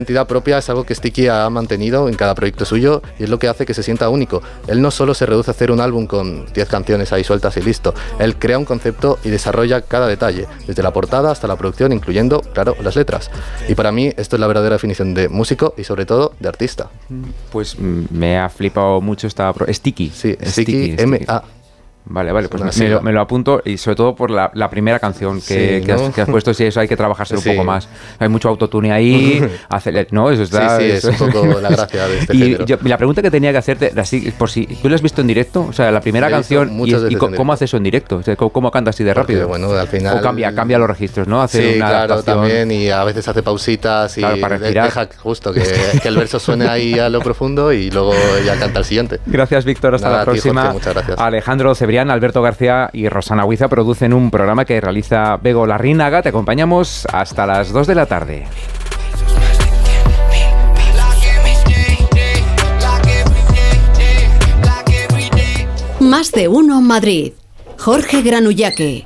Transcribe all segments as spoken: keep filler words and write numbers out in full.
identidad propia es algo que Sticky ha mantenido en cada proyecto suyo y es lo que hace que se sienta único. Él no solo se reduce a hacer un álbum con diez canciones ahí sueltas y listo. Él crea un concepto y desarrolla cada detalle, desde la portada hasta la producción, incluyendo, claro, las letras. Y para mí esto es la verdadera definición de músico y sobre todo de artista. Pues me ha flipado mucho esta... Pro- Sticky. Sí, Sticky, M A. Vale, vale, pues me lo, me lo apunto y sobre todo por la, la primera canción que, sí, que, ¿no? has, que has puesto, si eso hay que trabajárselo sí. un poco más. Hay mucho autotune ahí, hacer, ¿no? Eso está, sí, sí, eso. es un poco la gracia de este y género. Yo, la pregunta que tenía que hacerte, así, por si tú lo has visto en directo, o sea, la primera He canción, y, y ¿cómo directo. haces eso en directo? O sea, ¿cómo, cómo cantas así de rápido? Porque, bueno, al final... O cambia, cambia los registros, ¿no? Hace sí, una claro, adaptación. También, y a veces hace pausitas y claro, para respirar. Deja justo que, que el verso suene ahí a lo profundo y luego ya canta el siguiente. Gracias, Víctor, hasta Nada, la próxima. Ti, Jorge, muchas gracias. Alejandro Cebrián, Alberto García y Rosana Huiza producen un programa que realiza Bego Larrínaga. Te acompañamos hasta las dos de la tarde. Más de uno Madrid. Jorge Granullaque.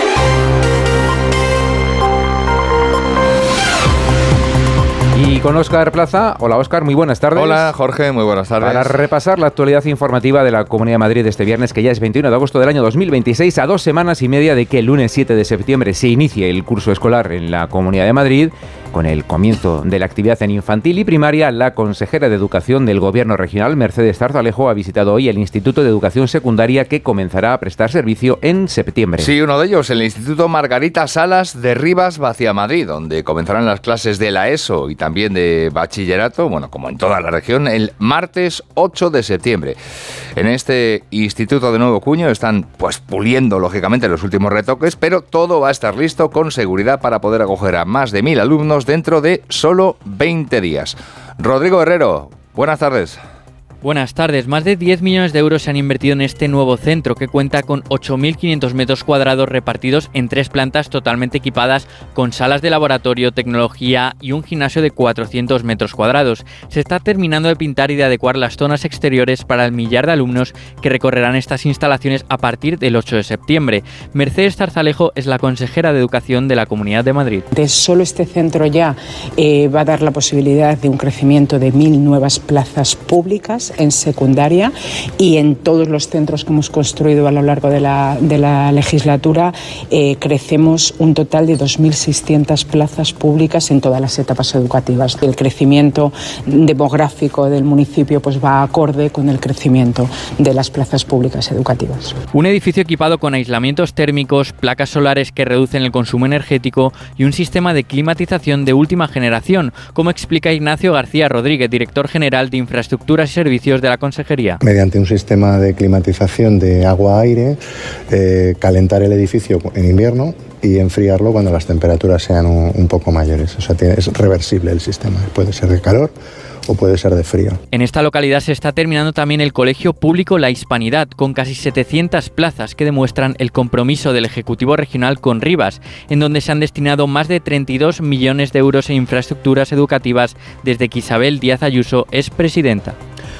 Y con Óscar Plaza. Hola, Óscar, muy buenas tardes. Hola, Jorge, muy buenas tardes. Para repasar la actualidad informativa de la Comunidad de Madrid este viernes, que ya es veintiuno de agosto del año dos mil veintiséis, a dos semanas y media de que el lunes siete de septiembre se inicie el curso escolar en la Comunidad de Madrid. Con el comienzo de la actividad en infantil y primaria, la consejera de Educación del Gobierno regional, Mercedes Zarzalejo, ha visitado hoy el Instituto de Educación Secundaria, que comenzará a prestar servicio en septiembre. Sí, uno de ellos, el Instituto Margarita Salas de Rivas Vaciamadrid, donde comenzarán las clases de la ESO y también de bachillerato, bueno, como en toda la región, el martes ocho de septiembre. En este instituto de nuevo cuño están pues puliendo, lógicamente, los últimos retoques, pero todo va a estar listo con seguridad para poder acoger a más de mil alumnos dentro de solo veinte días. Rodrigo Herrero, buenas tardes. Buenas tardes. Más de diez millones de euros se han invertido en este nuevo centro, que cuenta con ocho mil quinientos metros cuadrados repartidos en tres plantas totalmente equipadas con salas de laboratorio, tecnología y un gimnasio de cuatrocientos metros cuadrados. Se está terminando de pintar y de adecuar las zonas exteriores para el millar de alumnos que recorrerán estas instalaciones a partir del ocho de septiembre. Mercedes Zarzalejo es la consejera de Educación de la Comunidad de Madrid. De solo este centro ya eh, va a dar la posibilidad de un crecimiento de mil nuevas plazas públicas en secundaria, y en todos los centros que hemos construido a lo largo de la, de la legislatura eh, crecemos un total de dos mil seiscientas plazas públicas en todas las etapas educativas. El crecimiento demográfico del municipio pues va acorde con el crecimiento de las plazas públicas educativas. Un edificio equipado con aislamientos térmicos, placas solares que reducen el consumo energético y un sistema de climatización de última generación, como explica Ignacio García Rodríguez, director general de Infraestructuras y Servicios de la Consejería. Mediante un sistema de climatización de agua-aire, eh, calentar el edificio en invierno y enfriarlo cuando las temperaturas sean un, un poco mayores. O sea, tiene, es reversible el sistema, puede ser de calor o puede ser de frío. En esta localidad se está terminando también el Colegio Público La Hispanidad, con casi setecientas plazas que demuestran el compromiso del Ejecutivo Regional con Rivas, en donde se han destinado más de treinta y dos millones de euros en infraestructuras educativas desde que Isabel Díaz Ayuso es presidenta.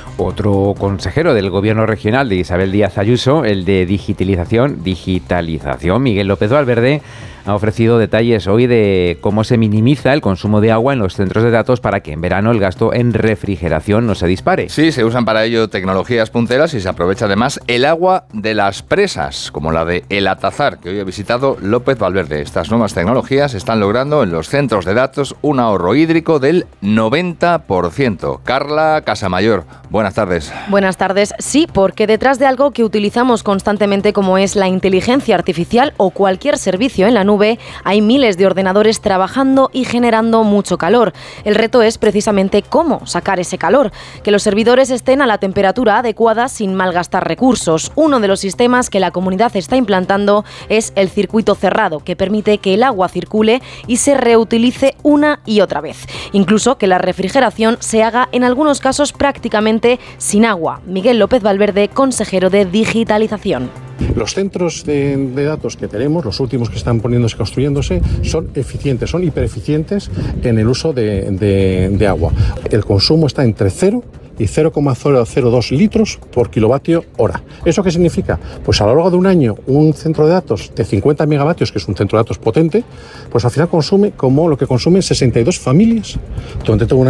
Otro consejero del Gobierno regional de Isabel Díaz Ayuso, el de digitalización, digitalización, Miguel López Valverde, ha ofrecido detalles hoy de cómo se minimiza el consumo de agua en los centros de datos para que en verano el gasto en refrigeración no se dispare. Sí, se usan para ello tecnologías punteras y se aprovecha además el agua de las presas, como la de El Atazar, que hoy ha visitado López Valverde. Estas nuevas tecnologías están logrando en los centros de datos un ahorro hídrico del noventa por ciento. Carla Casamayor, buenas tardes. Buenas tardes. Sí, porque detrás de algo que utilizamos constantemente como es la inteligencia artificial o cualquier servicio en la nube, hay miles de ordenadores trabajando y generando mucho calor. El reto es precisamente cómo sacar ese calor, que los servidores estén a la temperatura adecuada sin malgastar recursos. Uno de los sistemas que la comunidad está implantando es el circuito cerrado, que permite que el agua circule y se reutilice una y otra vez. Incluso que la refrigeración se haga en algunos casos prácticamente sin agua. Miguel López Valverde, consejero de Digitalización. Los centros de, de datos que tenemos, los últimos que están poniéndose, construyéndose, son eficientes, son hipereficientes en el uso de, de, de agua. El consumo está entre cero y cero coma cero cero dos litros por kilovatio hora. ¿Eso qué significa? Pues a lo largo de un año, un centro de datos de cincuenta megavatios, que es un centro de datos potente, pues al final consume como lo que consumen sesenta y dos familias durante todo un año.